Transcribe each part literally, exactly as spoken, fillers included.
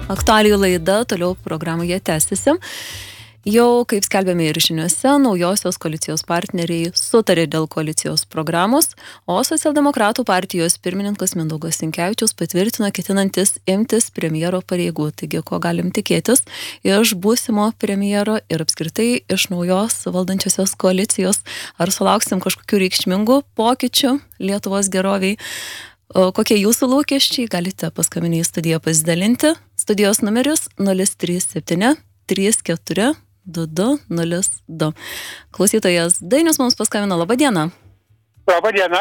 aktualijų laida, toliau programoje tęsiasi. Jau, kaip skelbėme ir žiniuose, naujosios koalicijos partneriai sutarė dėl koalicijos programos, o socialdemokratų partijos pirmininkas Mindaugas Sinkevičius patvirtino ketinantis imtis premjero pareigų. Taigi, ko galim tikėtis iš būsimo premjero ir apskritai iš naujos valdančiosios koalicijos? Ar sulauksim kažkokių reikšmingų pokyčių Lietuvos geroviai? O kokie jūsų lūkesčiai? Galite paskambinti į studiją pasidalinti. Studijos numeris nulis trys septyni trys keturi du du nulis du. Klausytojas Dainius mums paskambino. Labą dieną. Labą dieną.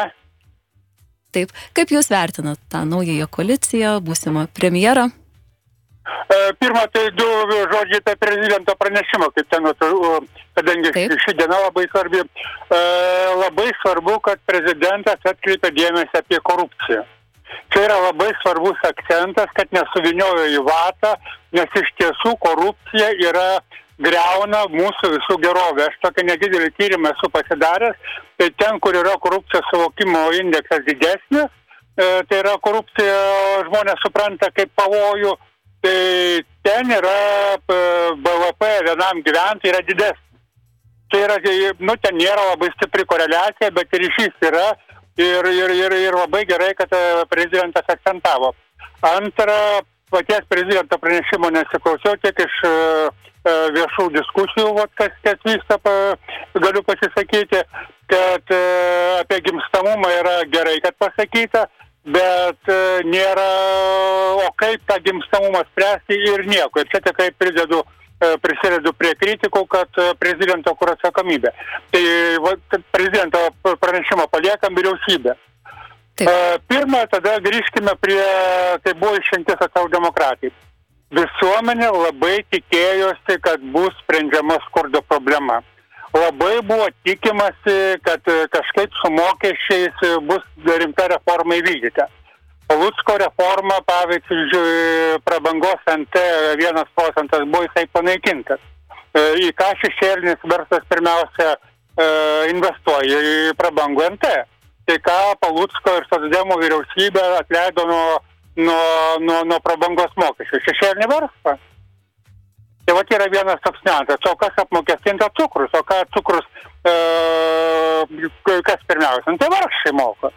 Taip, kaip jūs vertinat tą naująją koaliciją, būsimą premjerą? E, pirma, tai du žodžiai tai prezidento pranešimo, kaip ten, kadangi Taip. ši diena labai svarbi. E, labai svarbu, kad prezidentas atkreipia dėmesį apie korupciją. Čia yra labai svarbus akcentas, kad nesuviniojo į vatą, nes iš tiesų korupcija yra greuna mūsų visų gerovę. Aš tokį nedidelį tyrimą esu pasidaręs, tai ten, kur yra korupcijos suvokimo indeksas didesnis, e, tai yra korupcija žmonės supranta kaip pavojų, tai ten yra B V P vienam gyventojui yra didesnis. Tai yra, nu, ten nėra labai stipri koreliacija, bet ryšys yra ir, ir, ir, ir labai gerai, kad prezidentas akcentavo. Antra, paties prezidento pranešimo nesiklausiau, tiek iš viešų diskusijų, vat, kas, kas vyksta, pa, galiu pasisakyti, kad e, apie gimstamumą yra gerai, kad pasakyta, bet e, nėra, o kaip tą gimstamumą spręsti ir nieko. Ir čia tikrai pridedu, e, prisidedu prie kritikų, kad e, prezidento kur atsakomybė. Tai vat, prezidento pranešimą paliekam vyriausybę. E, pirma, tada grįžkime prie, kai buvo išrinkti socialdemokratai. Visuomenė labai tikėjosi, kad bus sprendžiama skurdo problema. Labai buvo tikimasi, kad kažkaip su mokesčiais bus rimta reforma įvykdyta. Palucko reforma, pavyzdžiui, prabangos N T vienas procentas buvo jisai panaikintas. Į ką šešėlinis verslas pirmiausia investuoja į prabangų N T. Tai ką Palucko ir socdemų vyriausybė atleido nuo nuo, nuo, nuo prabangos mokesčių. Šešėlinį verslą. Tai vat yra vienas toks niuansas. O kas apmokestinta cukrus? O ką cukrus, e, kas pirmiausia? Tai vargšai moka.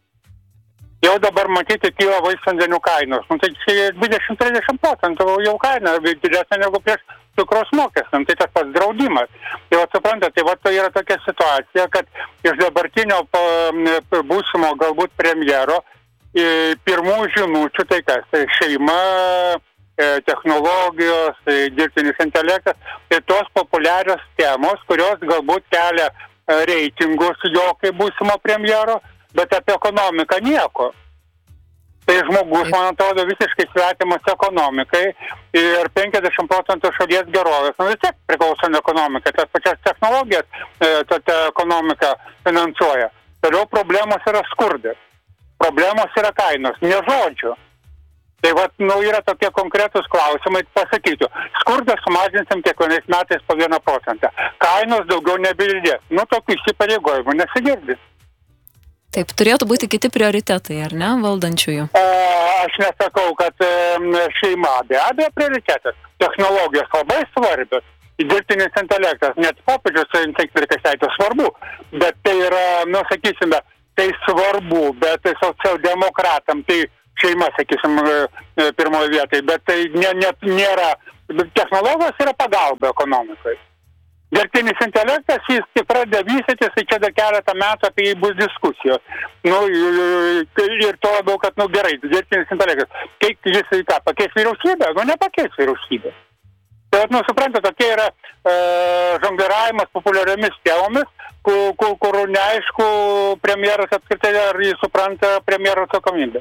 Jau dabar matyti kyla vaisvandenių kainos. Nu, tai dvidešimt trisdešimt procentų jau kaina didesnė negu prieš cukraus mokestį. Tai tas pats draudimas. Tai vat suprantate, tai vat yra tokia situacija, kad iš dabartinio būsimo galbūt premjero pirmų žinučių, tai kas, tai šeima, technologijos, dirbtinis intelektas, tai tos populiarios temos, kurios galbūt kelia reitingus jo kaip būsimo premjero, bet apie ekonomiką nieko. Tai žmogus, man atrodo, visiškai svetimas ekonomikai ir penkiasdešimt procentų šalies gerovės, nu vis tiek priklauso nuo ekonomikai, tas pačias technologijas ta, ta ekonomika finansuoja. Toliau problemos yra skurdas. Problemos yra kainos, ne žodžių. Tai vat, nu, yra tokie konkretus klausimai, pasakysiu. Skurdą sumažinsim kiekvienais metais po vieną procentą. Kainos daugiau nebedidės. Nu, tokių įsipareigojimų nesigirdi. Taip, turėtų būti kiti prioritetai, ar ne, valdančiųjų? O, aš nesakau, kad e, šeima be abejo prioritetas. Technologijos labai svarbios. Dirbtinis intelektas, net popiežius enciklikos svarbu. Bet tai yra, nu, sakysime, tai svarbu, bet socialdemokratam tai šeima, sakysim, pirmoje vietoje, bet tai ne, ne, nėra, technologijos yra pagalba ekonomikai. Dirbtinis intelektas, jis tik pradeda vystytis, tai čia dar keletą metų apie jį bus diskusijos. Nu, ir to labiau, kad, nu, gerai, dirbtinis intelektas, kaip jis į ką, pakeis vyriausybę? Nu, nepakeis vyriausybę. Tai, nu, suprantate, tokie yra e, žongliravimas populiariomis temomis, kur, kur, kur neaišku premjeras apskritai, ar jis supranta premjero atsakomybę.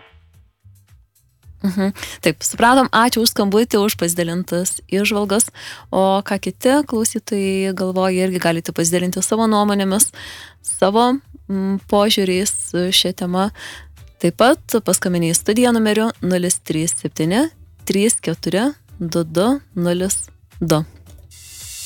Mhm. Taip, supratom, ačiū už skambutį, už pasidalintas įžvalgas, o ką kiti klausytojai galvoja, irgi galite pasidalinti savo nuomonėmis, savo m, požiūriais šią temą. Taip pat paskambinė į studiją numeriu nulis trys septyni trys keturi du du nulis du.